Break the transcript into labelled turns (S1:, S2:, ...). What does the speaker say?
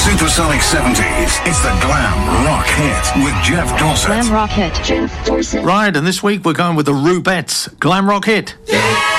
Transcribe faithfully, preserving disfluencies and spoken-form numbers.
S1: Supersonic seventies. It's the Glam Rock Hit with Jeff Dorsett.
S2: Glam Rock Hit. Jeff Dorsett.
S3: Right, and this week we're going with the Rubettes Glam Rock Hit.
S4: Yeah!